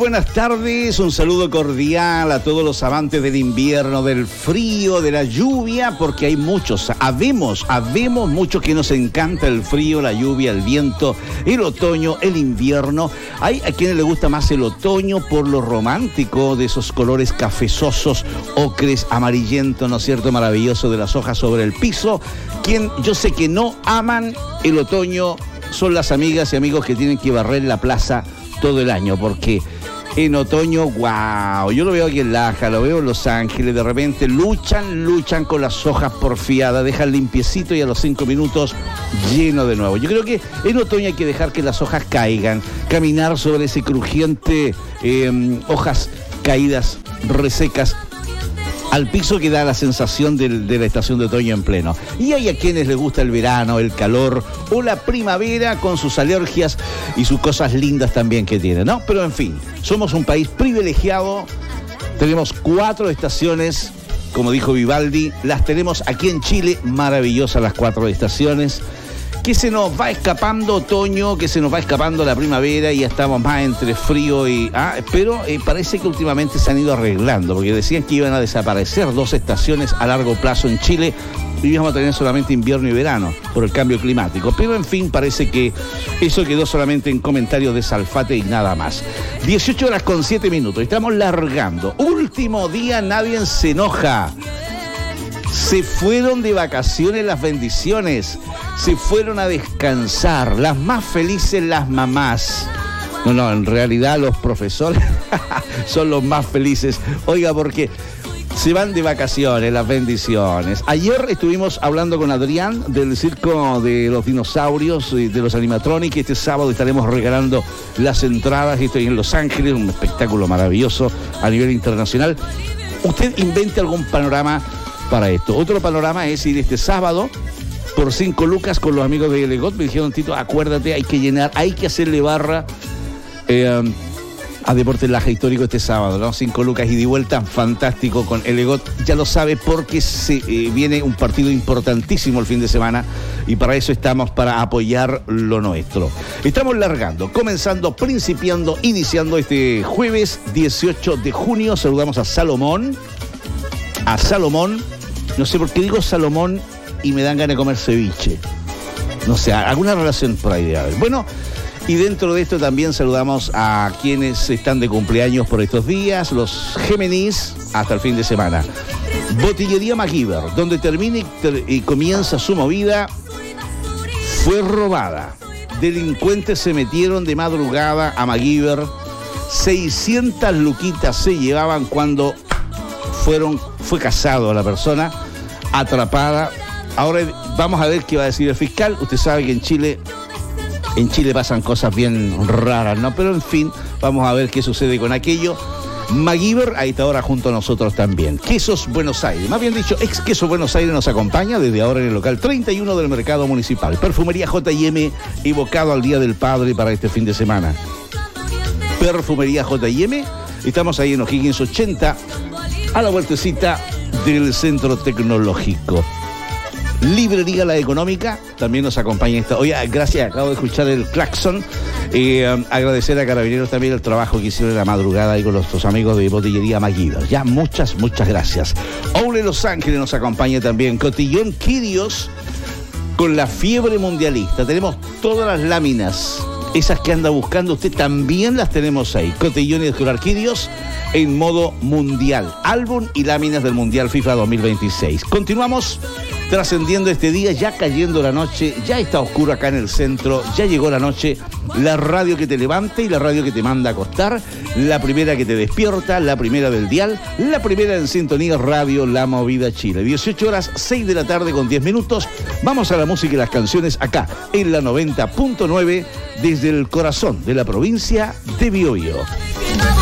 buenas tardes, un saludo cordial a todos los amantes del invierno, del frío, de la lluvia, porque hay muchos, habemos muchos que nos encanta el frío, la lluvia, el viento, el otoño, el invierno. Hay a quienes les gusta más el otoño por lo romántico de esos colores cafezosos, ocres, amarillentos, ¿no es cierto?, maravilloso de las hojas sobre el piso. Quien yo sé que no aman el otoño son las amigas y amigos que tienen que barrer la plaza todo el año, porque en otoño, wow, yo lo veo aquí en Laja, lo veo en Los Ángeles, de repente luchan con las hojas porfiadas, dejan limpiecito y a los 5 minutos lleno de nuevo. Yo creo que en otoño hay que dejar que las hojas caigan, caminar sobre ese crujiente, hojas caídas, resecas, al piso, que da la sensación de la estación de otoño en pleno. Y hay a quienes les gusta el verano, el calor o la primavera con sus alergias y sus cosas lindas también que tiene, ¿no? Pero en fin, somos un país privilegiado, tenemos 4 estaciones, como dijo Vivaldi, las tenemos aquí en Chile, maravillosas las 4 estaciones. Que se nos va escapando otoño, que se nos va escapando la primavera y ya estamos más entre frío y... pero parece que últimamente se han ido arreglando, porque decían que iban a desaparecer 2 estaciones a largo plazo en Chile y íbamos a tener solamente invierno y verano por el cambio climático. Pero en fin, parece que eso quedó solamente en comentarios de Salfate y nada más. 18:07, estamos largando. Último día, nadie se enoja. Se fueron de vacaciones las bendiciones, se fueron a descansar, las más felices las mamás. No, en realidad los profesores son los más felices. Oiga, porque se van de vacaciones las bendiciones. Ayer estuvimos hablando con Adrián del circo de los dinosaurios, de los animatronics. Este sábado estaremos regalando las entradas. Estoy en Los Ángeles, un espectáculo maravilloso a nivel internacional. Usted invente algún panorama para esto. Otro panorama es ir este sábado por 5 lucas con los amigos de Elegot. Me dijeron, Tito, acuérdate, hay que llenar, hay que hacerle barra a Deportes Laja Histórico este sábado, ¿no? 5 lucas y de vuelta, fantástico con Elegot. Ya lo sabe, porque viene un partido importantísimo el fin de semana y para eso estamos, para apoyar lo nuestro. Estamos largando, comenzando, iniciando este jueves 18 de junio. Saludamos a Salomón. No sé por qué digo Salomón y me dan ganas de comer ceviche. No sé, alguna relación por ahí de haber. Bueno, y dentro de esto también saludamos a quienes están de cumpleaños por estos días, los Géminis, hasta el fin de semana. Botillería MacGyver, donde termina y comienza su movida, fue robada. Delincuentes se metieron de madrugada a MacGyver. 600 luquitas se llevaban cuando fue casado la persona, atrapada. Ahora vamos a ver qué va a decir el fiscal. Usted sabe que en Chile pasan cosas bien raras, ¿no? Pero en fin, vamos a ver qué sucede con aquello. MacGyver a esta hora junto a nosotros también. Quesos Buenos Aires, más bien dicho, Ex Queso Buenos Aires nos acompaña desde ahora en el local 31 del Mercado Municipal. Perfumería J&M, evocado al Día del Padre para este fin de semana. Perfumería J&M, estamos ahí en O'Higgins 80, a la vueltecita del Centro Tecnológico. Librería La Económica también nos acompaña esta. Oye, gracias, acabo de escuchar el claxon. Agradecer a Carabineros también el trabajo que hicieron en la madrugada ahí con nuestros amigos de Botillería MacGyver. Ya, muchas gracias. Oule Los Ángeles nos acompaña también. Cotillón Quirios con la fiebre mundialista. Tenemos todas las láminas, esas que anda buscando usted, también las tenemos ahí. Cotillón y Escolar Quirios en modo mundial. Álbum y láminas del Mundial FIFA 2026. Continuamos trascendiendo este día, ya cayendo la noche, ya está oscuro acá en el centro, ya llegó la noche, la radio que te levanta y la radio que te manda a acostar, la primera que te despierta, la primera del dial, la primera en sintonía radio La Movida Chile. 18:06 con 10 minutos, vamos a la música y las canciones acá en la 90.9 desde el corazón de la provincia de Biobío.